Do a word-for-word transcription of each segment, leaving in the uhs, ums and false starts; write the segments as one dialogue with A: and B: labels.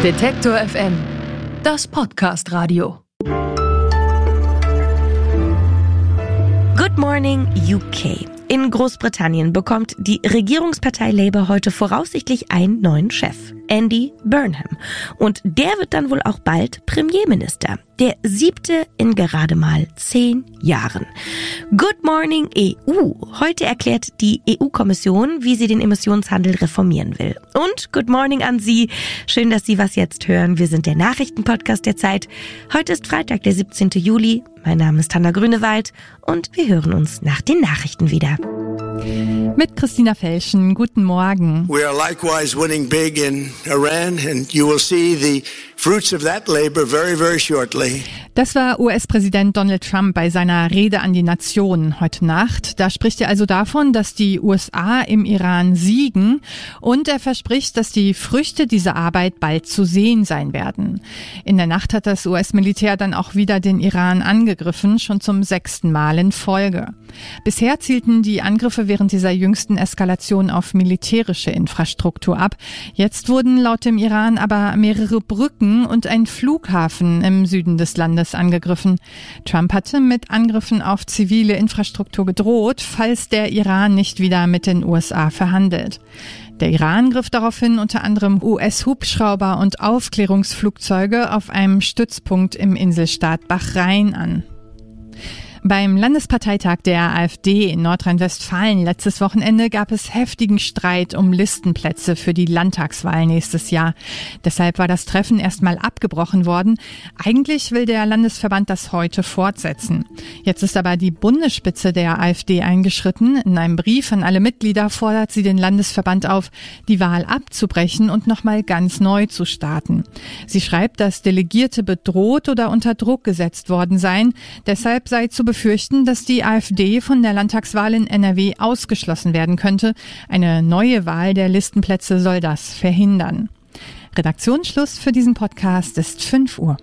A: Detektor F M, das Podcast-Radio.
B: Good morning, U K. In Großbritannien bekommt die Regierungspartei Labour heute voraussichtlich einen neuen Chef, Andy Burnham. Und der wird dann wohl auch bald Premierminister. Der siebte in gerade mal zehn Jahren. Good morning E U. Heute erklärt die E U-Kommission, wie sie den Emissionshandel reformieren will. Und good morning an Sie. Schön, dass Sie was jetzt hören. Wir sind der Nachrichtenpodcast der Zeit. Heute ist Freitag, der siebzehnten Juli. Mein Name ist Hanna Grünewald und wir hören uns nach den Nachrichten wieder.
C: Mit Christina Felschen. Guten Morgen.
D: We are likewise winning big in Iran and you will see the fruits of that labor very, very shortly.
C: Das war U S-Präsident Donald Trump bei seiner Rede an die Nation heute Nacht. Da spricht er also davon, dass die U S A im Iran siegen und er verspricht, dass die Früchte dieser Arbeit bald zu sehen sein werden. In der Nacht hat das U S-Militär dann auch wieder den Iran angegriffen, schon zum sechsten Mal in Folge. Bisher zielten die Angriffe während dieser jüngsten Eskalation auf militärische Infrastruktur ab. Jetzt wurden laut dem Iran aber mehrere Brücken und ein Flughafen im Süden des Landes angegriffen. Trump hatte mit Angriffen auf zivile Infrastruktur gedroht, falls der Iran nicht wieder mit den U S A verhandelt. Der Iran griff daraufhin unter anderem U S-Hubschrauber und Aufklärungsflugzeuge auf einem Stützpunkt im Inselstaat Bahrain an. Beim Landesparteitag der AfD in Nordrhein-Westfalen letztes Wochenende gab es heftigen Streit um Listenplätze für die Landtagswahl nächstes Jahr. Deshalb war das Treffen erstmal abgebrochen worden. Eigentlich will der Landesverband das heute fortsetzen. Jetzt ist aber die Bundesspitze der AfD eingeschritten. In einem Brief an alle Mitglieder fordert sie den Landesverband auf, die Wahl abzubrechen und nochmal ganz neu zu starten. Sie schreibt, dass Delegierte bedroht oder unter Druck gesetzt worden seien. Deshalb sei zu befürchten, dass die AfD von der Landtagswahl in N R W ausgeschlossen werden könnte. Eine neue Wahl der Listenplätze soll das verhindern. Redaktionsschluss für diesen Podcast ist fünf Uhr.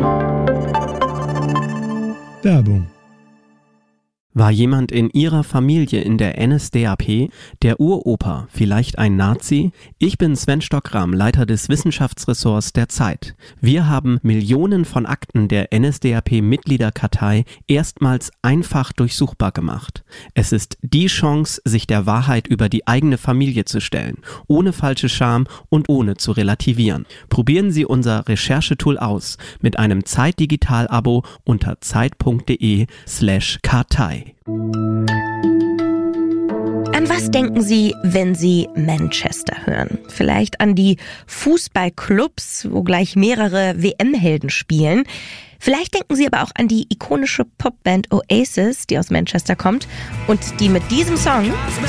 E: Werbung.
F: War jemand in Ihrer Familie in der N S D A P, der Uropa, vielleicht ein Nazi? Ich bin Sven Stockram, Leiter des Wissenschaftsressorts der Zeit. Wir haben Millionen von Akten der N S D A P-Mitgliederkartei erstmals einfach durchsuchbar gemacht. Es ist die Chance, sich der Wahrheit über die eigene Familie zu stellen, ohne falsche Scham und ohne zu relativieren. Probieren Sie unser Recherchetool aus mit einem Zeit-Digital-Abo unter zeit.de slash Kartei.
B: An was denken Sie, wenn Sie Manchester hören? Vielleicht an die Fußballclubs, wo gleich mehrere W M-Helden spielen. Vielleicht denken Sie aber auch an die ikonische Popband Oasis, die aus Manchester kommt und die mit diesem Song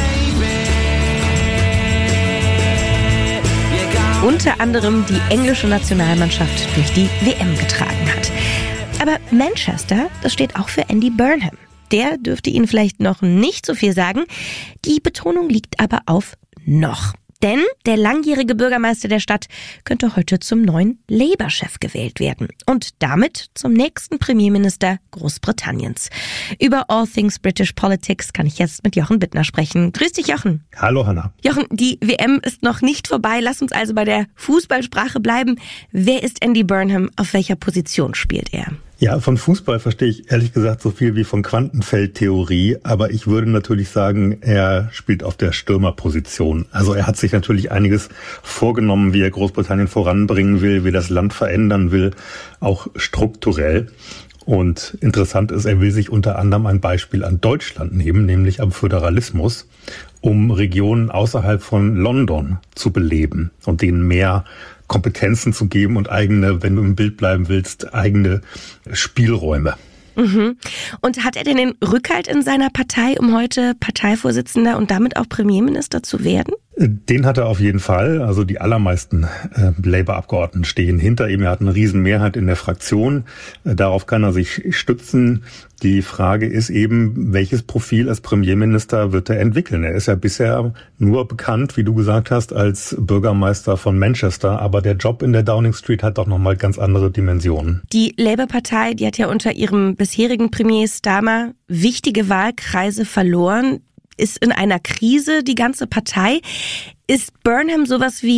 B: unter anderem die englische Nationalmannschaft durch die W M getragen hat. Aber Manchester, das steht auch für Andy Burnham. Der dürfte Ihnen vielleicht noch nicht so viel sagen. Die Betonung liegt aber auf noch. Denn der langjährige Bürgermeister der Stadt könnte heute zum neuen Labour-Chef gewählt werden. Und damit zum nächsten Premierminister Großbritanniens. Über All Things British Politics kann ich jetzt mit Jochen Bittner sprechen. Grüß dich, Jochen.
E: Hallo, Hanna.
B: Jochen, die W M ist noch nicht vorbei. Lass uns also bei der Fußballsprache bleiben. Wer ist Andy Burnham? Auf welcher Position spielt er?
E: Ja, von Fußball verstehe ich ehrlich gesagt so viel wie von Quantenfeldtheorie, aber ich würde natürlich sagen, er spielt auf der Stürmerposition. Also er hat sich natürlich einiges vorgenommen, wie er Großbritannien voranbringen will, wie er das Land verändern will, auch strukturell. Und interessant ist, er will sich unter anderem ein Beispiel an Deutschland nehmen, nämlich am Föderalismus, um Regionen außerhalb von London zu beleben und denen mehr Kompetenzen zu geben und eigene, wenn du im Bild bleiben willst, eigene Spielräume.
B: Mhm. Und hat er denn den Rückhalt in seiner Partei, um heute Parteivorsitzender und damit auch Premierminister zu werden?
E: Den hat er auf jeden Fall. Also die allermeisten äh, Labour-Abgeordneten stehen hinter ihm. Er hat eine Riesenmehrheit in der Fraktion. Äh, darauf kann er sich stützen. Die Frage ist eben, welches Profil als Premierminister wird er entwickeln? Er ist ja bisher nur bekannt, wie du gesagt hast, als Bürgermeister von Manchester. Aber der Job in der Downing Street hat doch nochmal ganz andere Dimensionen.
B: Die Labour-Partei, die hat ja unter ihrem bisherigen Premier Starmer wichtige Wahlkreise verloren. Ist in einer Krise die ganze Partei. Ist Burnham sowas wie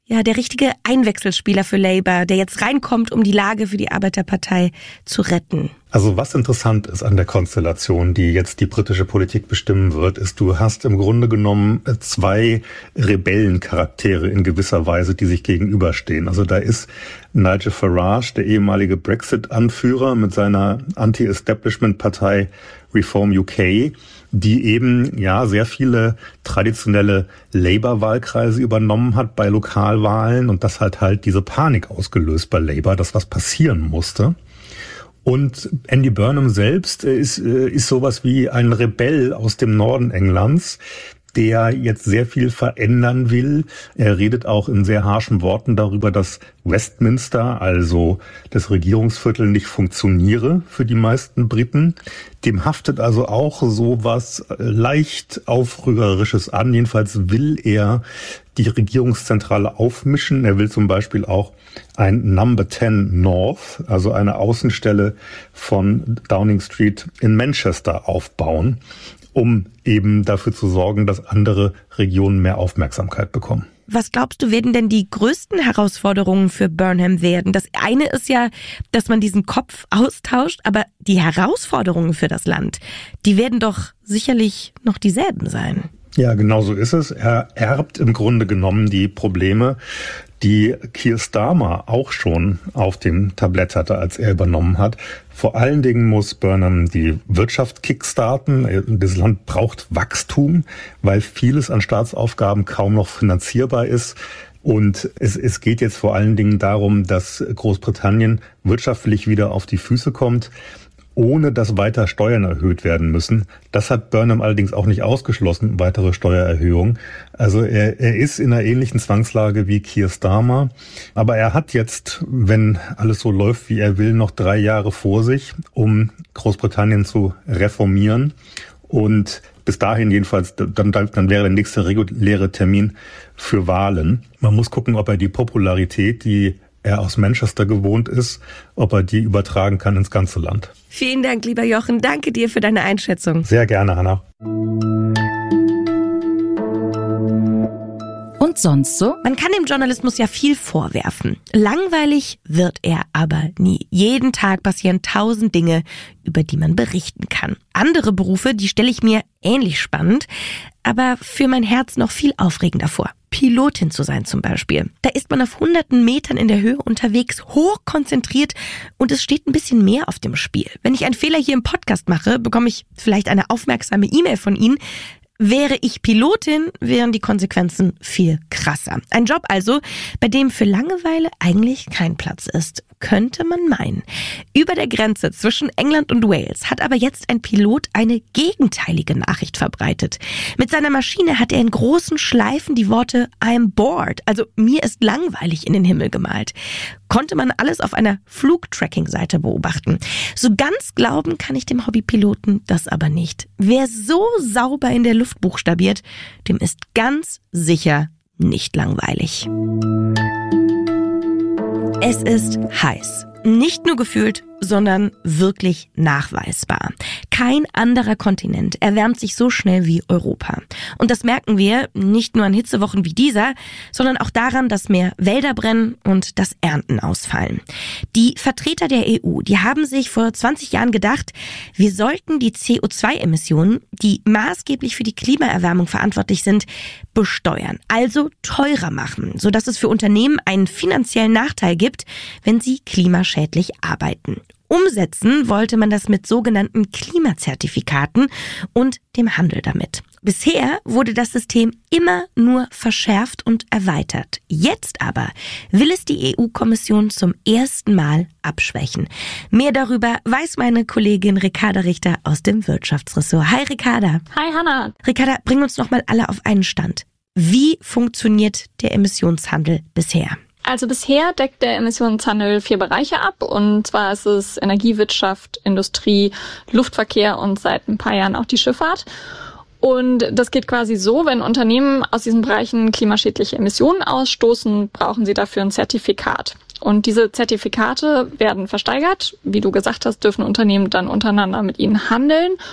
B: ja der richtige Einwechselspieler für Labour, der jetzt reinkommt, um die Lage für die Arbeiterpartei zu retten?
E: Also was interessant ist an der Konstellation, die jetzt die britische Politik bestimmen wird, ist, du hast im Grunde genommen zwei Rebellencharaktere in gewisser Weise, die sich gegenüberstehen. Also da ist Nigel Farage, der ehemalige Brexit-Anführer mit seiner Anti-Establishment-Partei Reform U K, die eben ja sehr viele traditionelle Labour-Wahlkreise übernommen hat bei Lokalwahlen und das hat halt diese Panik ausgelöst bei Labour, dass was passieren musste. Und Andy Burnham selbst ist, ist sowas wie ein Rebell aus dem Norden Englands, der jetzt sehr viel verändern will. Er redet auch in sehr harschen Worten darüber, dass Westminster, also das Regierungsviertel, nicht funktioniere für die meisten Briten. Dem haftet also auch sowas leicht Aufrührerisches an. Jedenfalls will er die Regierungszentrale aufmischen. Er will zum Beispiel auch ein Number zehn North, also eine Außenstelle von Downing Street in Manchester aufbauen, um eben dafür zu sorgen, dass andere Regionen mehr Aufmerksamkeit bekommen.
B: Was glaubst du, werden denn die größten Herausforderungen für Burnham werden? Das eine ist ja, dass man diesen Kopf austauscht, aber die Herausforderungen für das Land, die werden doch sicherlich noch dieselben sein.
E: Ja, genau so ist es. Er erbt im Grunde genommen die Probleme, die Keir Starmer auch schon auf dem Tablett hatte, als er übernommen hat. Vor allen Dingen muss Burnham die Wirtschaft kickstarten. Das Land braucht Wachstum, weil vieles an Staatsaufgaben kaum noch finanzierbar ist. Und es, es geht jetzt vor allen Dingen darum, dass Großbritannien wirtschaftlich wieder auf die Füße kommt, ohne dass weiter Steuern erhöht werden müssen. Das hat Burnham allerdings auch nicht ausgeschlossen, weitere Steuererhöhungen. Also er, er ist in einer ähnlichen Zwangslage wie Keir Starmer. Aber er hat jetzt, wenn alles so läuft, wie er will, noch drei Jahre vor sich, um Großbritannien zu reformieren. Und bis dahin jedenfalls, dann, dann wäre der nächste reguläre Termin für Wahlen. Man muss gucken, ob er die Popularität, die er aus Manchester gewohnt ist, ob er die übertragen kann ins ganze Land.
B: Vielen Dank, lieber Jochen. Danke dir für deine Einschätzung.
E: Sehr gerne, Hanna.
A: Und sonst so?
B: Man kann dem Journalismus ja viel vorwerfen. Langweilig wird er aber nie. Jeden Tag passieren tausend Dinge, über die man berichten kann. Andere Berufe, die stelle ich mir ähnlich spannend, aber für mein Herz noch viel aufregender vor. Pilotin zu sein zum Beispiel. Da ist man auf hunderten Metern in der Höhe unterwegs, hochkonzentriert und es steht ein bisschen mehr auf dem Spiel. Wenn ich einen Fehler hier im Podcast mache, bekomme ich vielleicht eine aufmerksame E-Mail von Ihnen. Wäre ich Pilotin, wären die Konsequenzen viel krasser. Ein Job also, bei dem für Langeweile eigentlich kein Platz ist. Könnte man meinen. Über der Grenze zwischen England und Wales hat aber jetzt ein Pilot eine gegenteilige Nachricht verbreitet. Mit seiner Maschine hat er in großen Schleifen die Worte I'm bored, also mir ist langweilig, in den Himmel gemalt. Konnte man alles auf einer Flugtracking-Seite beobachten. So ganz glauben kann ich dem Hobbypiloten das aber nicht. Wer so sauber in der Luft buchstabiert, dem ist ganz sicher nicht langweilig. Es ist heiß. Nicht nur gefühlt, sondern wirklich nachweisbar. Kein anderer Kontinent erwärmt sich so schnell wie Europa. Und das merken wir nicht nur an Hitzewochen wie dieser, sondern auch daran, dass mehr Wälder brennen und dass Ernten ausfallen. Die Vertreter der E U, die haben sich vor zwanzig Jahren gedacht, wir sollten die C O zwei Emissionen, die maßgeblich für die Klimaerwärmung verantwortlich sind, besteuern, also teurer machen, sodass es für Unternehmen einen finanziellen Nachteil gibt, wenn sie klimaschädlich arbeiten. Umsetzen wollte man das mit sogenannten Klimazertifikaten und dem Handel damit. Bisher wurde das System immer nur verschärft und erweitert. Jetzt aber will es die E U-Kommission zum ersten Mal abschwächen. Mehr darüber weiß meine Kollegin Ricarda Richter aus dem Wirtschaftsressort. Hi Ricarda.
G: Hi Hanna.
B: Ricarda, bring uns noch mal alle auf einen Stand. Wie funktioniert der Emissionshandel bisher?
G: Also bisher deckt der Emissionshandel vier Bereiche ab, und zwar ist es Energiewirtschaft, Industrie, Luftverkehr und seit ein paar Jahren auch die Schifffahrt. Und das geht quasi so, wenn Unternehmen aus diesen Bereichen klimaschädliche Emissionen ausstoßen, brauchen sie dafür ein Zertifikat. Und diese Zertifikate werden versteigert. Wie du gesagt hast, dürfen Unternehmen dann untereinander mit ihnen handeln.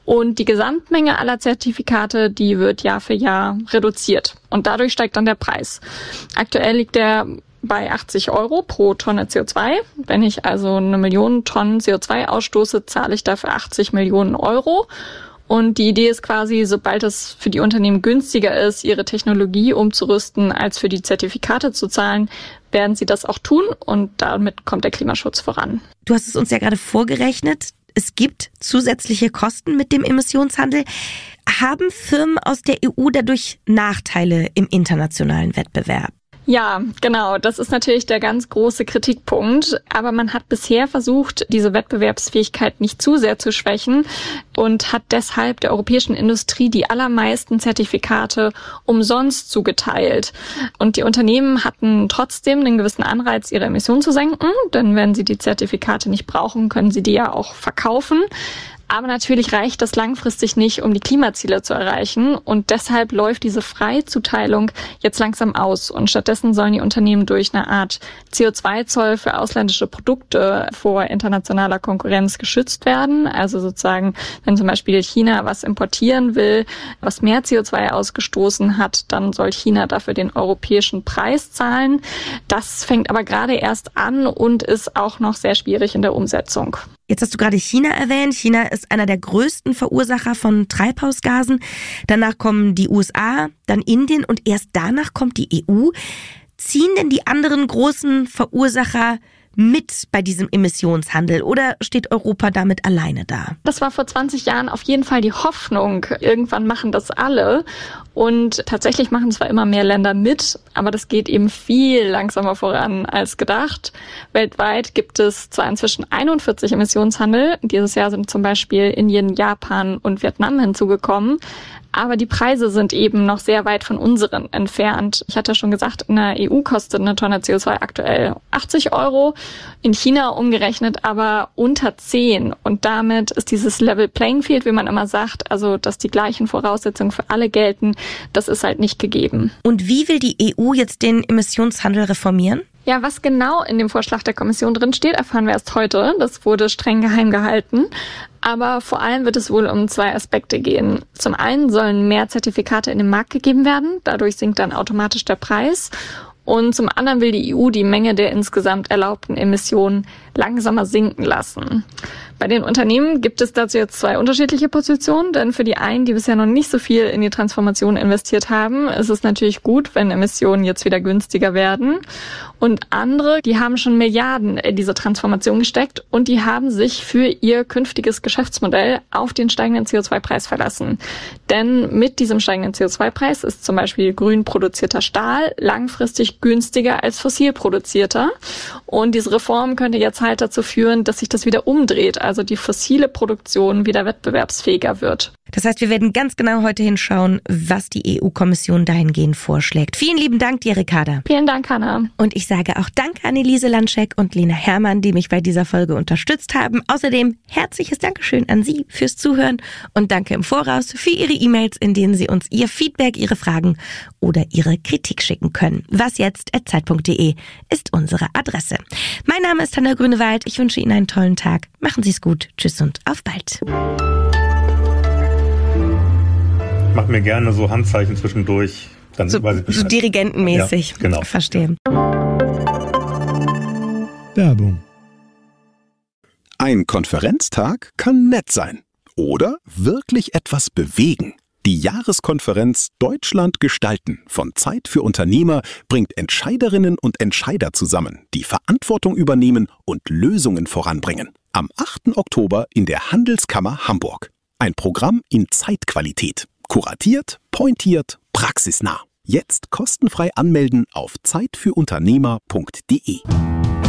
G: Und die Gesamtmenge aller Zertifikate, die wird Jahr für Jahr reduziert. Und dadurch steigt dann der Preis. Aktuell liegt der bei achtzig Euro pro Tonne C O zwei. Wenn ich also eine Million Tonnen C O zwei ausstoße, zahle ich dafür achtzig Millionen Euro. Und die Idee ist quasi, sobald es für die Unternehmen günstiger ist, ihre Technologie umzurüsten, als für die Zertifikate zu zahlen, werden sie das auch tun und damit kommt der Klimaschutz voran.
B: Du hast es uns ja gerade vorgerechnet. Es gibt zusätzliche Kosten mit dem Emissionshandel. Haben Firmen aus der E U dadurch Nachteile im internationalen Wettbewerb?
G: Ja, genau. Das ist natürlich der ganz große Kritikpunkt. Aber man hat bisher versucht, diese Wettbewerbsfähigkeit nicht zu sehr zu schwächen und hat deshalb der europäischen Industrie die allermeisten Zertifikate umsonst zugeteilt. Und die Unternehmen hatten trotzdem einen gewissen Anreiz, ihre Emissionen zu senken. Denn wenn sie die Zertifikate nicht brauchen, können sie die ja auch verkaufen. Aber natürlich reicht das langfristig nicht, um die Klimaziele zu erreichen. Und deshalb läuft diese Freizuteilung jetzt langsam aus. Und stattdessen sollen die Unternehmen durch eine Art C O zwei Zoll für ausländische Produkte vor internationaler Konkurrenz geschützt werden. Also sozusagen, wenn zum Beispiel China was importieren will, was mehr C O zwei ausgestoßen hat, dann soll China dafür den europäischen Preis zahlen. Das fängt aber gerade erst an und ist auch noch sehr schwierig in der Umsetzung.
B: Jetzt hast du gerade China erwähnt. China ist einer der größten Verursacher von Treibhausgasen. Danach kommen die U S A, dann Indien und erst danach kommt die E U. Ziehen denn die anderen großen Verursacher mit bei diesem Emissionshandel oder steht Europa damit alleine da?
G: Das war vor zwanzig Jahren auf jeden Fall die Hoffnung. Irgendwann machen das alle. Und tatsächlich machen zwar immer mehr Länder mit, aber das geht eben viel langsamer voran als gedacht. Weltweit gibt es zwar inzwischen einundvierzig Emissionshandel. Dieses Jahr sind zum Beispiel Indien, Japan und Vietnam hinzugekommen. Aber die Preise sind eben noch sehr weit von unseren entfernt. Ich hatte schon gesagt, in der E U kostet eine Tonne C O zwei aktuell achtzig Euro, in China umgerechnet aber unter zehn. Und damit ist dieses Level Playing Field, wie man immer sagt, also dass die gleichen Voraussetzungen für alle gelten, das ist halt nicht gegeben.
B: Und wie will die E U jetzt den Emissionshandel reformieren?
G: Ja, was genau in dem Vorschlag der Kommission drin steht, erfahren wir erst heute. Das wurde streng geheim gehalten. Aber vor allem wird es wohl um zwei Aspekte gehen. Zum einen sollen mehr Zertifikate in den Markt gegeben werden. Dadurch sinkt dann automatisch der Preis. Und zum anderen will die E U die Menge der insgesamt erlaubten Emissionen langsamer sinken lassen. Bei den Unternehmen gibt es dazu jetzt zwei unterschiedliche Positionen, denn für die einen, die bisher noch nicht so viel in die Transformation investiert haben, ist es natürlich gut, wenn Emissionen jetzt wieder günstiger werden. Und andere, die haben schon Milliarden in diese Transformation gesteckt und die haben sich für ihr künftiges Geschäftsmodell auf den steigenden C O zwei Preis verlassen. Denn mit diesem steigenden C O zwei Preis ist zum Beispiel grün produzierter Stahl langfristig günstiger als fossil produzierter. Und diese Reform könnte jetzt halt dazu führen, dass sich das wieder umdreht, also die fossile Produktion wieder wettbewerbsfähiger wird.
B: Das heißt, wir werden ganz genau heute hinschauen, was die E U-Kommission dahingehend vorschlägt. Vielen lieben Dank dir, Ricarda.
G: Vielen Dank, Hannah.
B: Und ich sage auch Danke an Elise Landscheck und Lena Herrmann, die mich bei dieser Folge unterstützt haben. Außerdem herzliches Dankeschön an Sie fürs Zuhören und danke im Voraus für Ihre E-Mails, in denen Sie uns Ihr Feedback, Ihre Fragen oder Ihre Kritik schicken können. Was jetzt at zeit punkt de ist unsere Adresse. Mein Name ist Hannah Grünewald. Ich wünsche Ihnen einen tollen Tag. Machen Sie es gut. Tschüss und auf bald.
E: Mach mir gerne so Handzeichen zwischendurch. Dann
B: So,
E: weiß ich Bescheid.
B: so dirigentenmäßig.
E: Ja, genau.
B: Verstehe.
H: Werbung. Ein Konferenztag kann nett sein oder wirklich etwas bewegen. Die Jahreskonferenz Deutschland gestalten von Zeit für Unternehmer bringt Entscheiderinnen und Entscheider zusammen, die Verantwortung übernehmen und Lösungen voranbringen. Am achten Oktober in der Handelskammer Hamburg. Ein Programm in Zeitqualität. Kuratiert, pointiert, praxisnah. Jetzt kostenfrei anmelden auf zeit für unternehmer punkt de.